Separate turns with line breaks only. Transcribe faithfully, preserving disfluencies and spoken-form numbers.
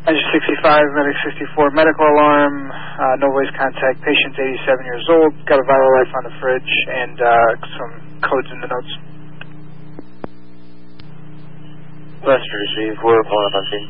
Engine sixty-five, medic fifty-four, medical alarm, uh, no voice contact, patient's eighty-seven years old, got a vital life on the fridge, and uh, some codes in the notes.
West receive, four upon